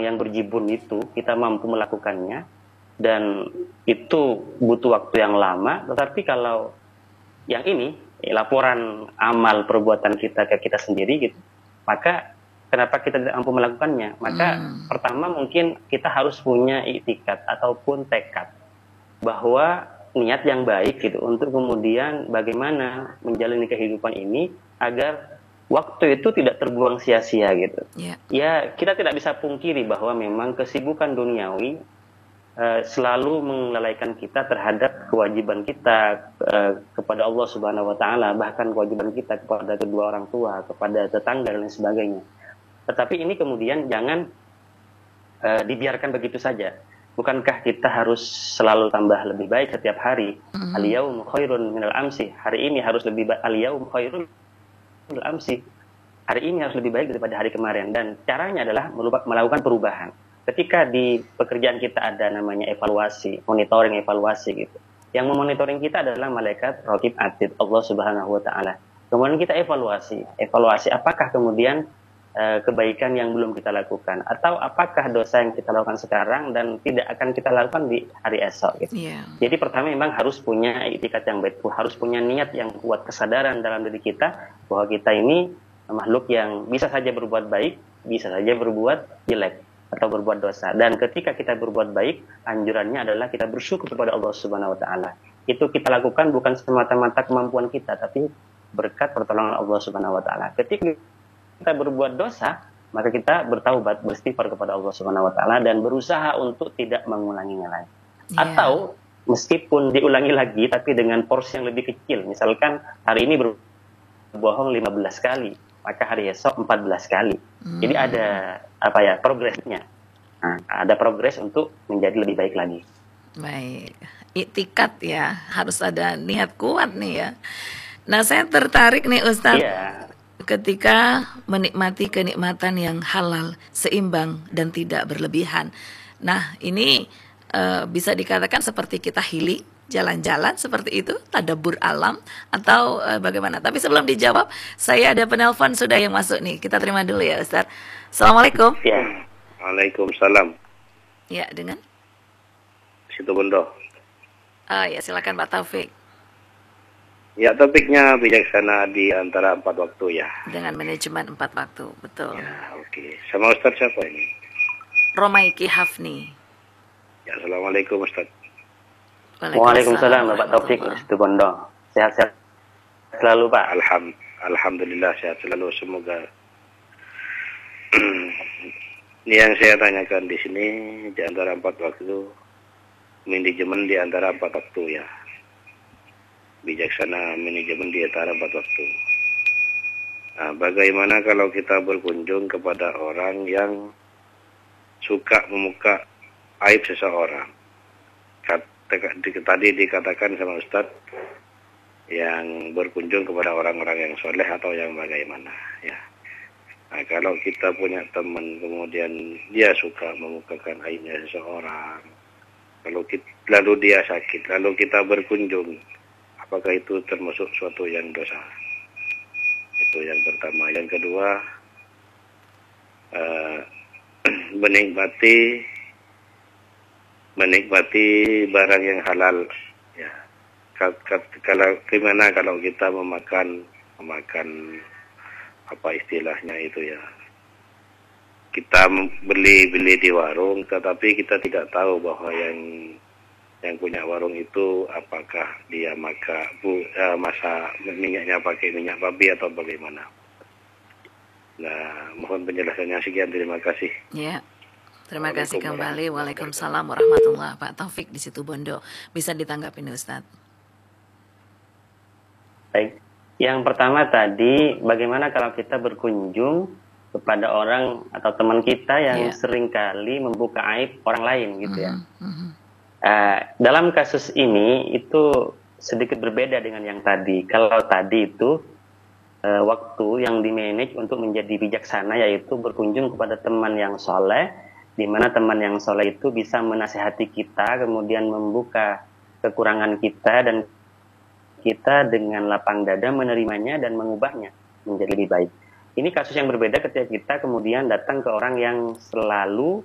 yang berjibun itu kita mampu melakukannya, dan itu butuh waktu yang lama. Tetapi kalau yang ini laporan amal perbuatan kita ke kita sendiri gitu, maka kenapa kita tidak mampu melakukannya? Maka pertama mungkin kita harus punya iktikad ataupun tekad bahwa niat yang baik gitu untuk kemudian bagaimana menjalani kehidupan ini agar waktu itu tidak terbuang sia-sia gitu. Ya, kita tidak bisa pungkiri bahwa memang kesibukan duniawi selalu melalaikan kita terhadap kewajiban kita kepada Allah Subhanahu wa taala, bahkan kewajiban kita kepada kedua orang tua, kepada tetangga dan lain sebagainya. Tetapi ini kemudian jangan dibiarkan begitu saja. Bukankah kita harus selalu tambah lebih baik setiap hari? Al-yaum khairun minal amsi. Hari ini harus lebih baik. Al-yaum khairun minal amsi. Hari ini harus lebih baik daripada hari kemarin. Dan caranya adalah melakukan perubahan. Ketika di pekerjaan kita ada namanya evaluasi, monitoring evaluasi gitu. Yang memonitoring kita adalah malaikat raqib atid, Allah Subhanahu wa taala. Kemudian kita evaluasi apakah kemudian kebaikan yang belum kita lakukan, atau apakah dosa yang kita lakukan sekarang dan tidak akan kita lakukan di hari esok gitu. Jadi pertama memang harus punya iktikad yang baik, harus punya niat yang kuat, kesadaran dalam diri kita bahwa kita ini makhluk yang bisa saja berbuat baik, bisa saja berbuat jelek atau berbuat dosa. Dan ketika kita berbuat baik, anjurannya adalah kita bersyukur kepada Allah Subhanahu wa taala. Itu kita lakukan bukan semata-mata kemampuan kita, tapi berkat pertolongan Allah Subhanahu wa taala. Ketika kita berbuat dosa, maka kita bertaubat, beristighfar kepada Allah Subhanahu wa taala dan berusaha untuk tidak mengulanginya lagi. Atau meskipun diulangi lagi tapi dengan porsi yang lebih kecil. Misalkan hari ini berbohong 15 kali, maka hari esok 14 kali. Jadi ada progresnya. Nah, ada progres untuk menjadi lebih baik lagi. Baik, iktikad ya, harus ada niat kuat nih ya. Nah, saya tertarik nih Ustadz. Ketika menikmati kenikmatan yang halal, seimbang dan tidak berlebihan. Nah, ini bisa dikatakan seperti kita healing, jalan-jalan seperti itu, tadabbur alam, atau bagaimana? Tapi sebelum dijawab, saya ada penelpon sudah yang masuk nih. Kita terima dulu ya Ustaz. Assalamualaikum. Ya. Waalaikumsalam. Ya, dengan? Situbondo. Ya, silakan Pak Taufik. Ya, topiknya bijaksana di antara 4 waktu ya. Dengan manajemen 4 waktu, betul. Ya, oke. Sama Ustaz siapa ini? Romaiki Hafni. Ya, Assalamualaikum Ustaz. Waalaikumsalam Bapak Taufik Situbondo. Sehat-sehat selalu Pak. Alhamdulillah sehat selalu, semoga. Yang saya tanyakan di sini di antara 4 waktu, manajemen di antara 4 waktu ya. Bijaksana manajemen di antara 4 waktu. Nah, bagaimana kalau kita berkunjung kepada orang yang suka memuka aib seseorang? Tadi dikatakan sama Ustadz, yang berkunjung kepada orang-orang yang soleh atau yang bagaimana ya. Nah, kalau kita punya teman kemudian dia suka memukakan aibnya seseorang, lalu dia sakit, lalu kita berkunjung, apakah itu termasuk suatu yang dosa? Itu yang pertama. Yang kedua, menikmati barang yang halal. Ya. Kalau gimana kalau kita memakan apa istilahnya itu ya? Kita beli di warung, tetapi kita tidak tahu bahwa yang punya warung itu apakah dia masak minyaknya pakai minyak babi atau bagaimana. Nah, mohon penjelasannya, sekian, terima kasih. Ya, terima kasih kembali. Waalaikumsalam warahmatullahi wabarakatuh. Pak Taufik di Situbondo, bisa ditanggapi nih Ustadz. Baik, yang pertama tadi, bagaimana kalau kita berkunjung kepada orang atau teman kita yang seringkali membuka aib orang lain gitu ya. Dalam kasus ini itu sedikit berbeda dengan yang tadi. Kalau tadi itu waktu yang dimanage untuk menjadi bijaksana, yaitu berkunjung kepada teman yang soleh, di mana teman yang soleh itu bisa menasihati kita, kemudian membuka kekurangan kita, dan kita dengan lapang dada menerimanya dan mengubahnya menjadi lebih baik. Ini kasus yang berbeda ketika kita kemudian datang ke orang yang selalu